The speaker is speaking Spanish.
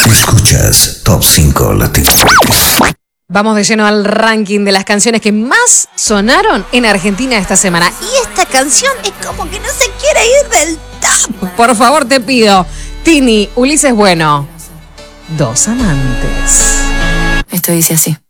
Escuchas Top 5 Latino. Vamos de lleno al ranking de las canciones que más sonaron en Argentina esta semana. Y esta canción es como que no se quiere ir del top. Por favor, te pido. Tini, Ulises Bueno. Dos amantes. Esto dice así.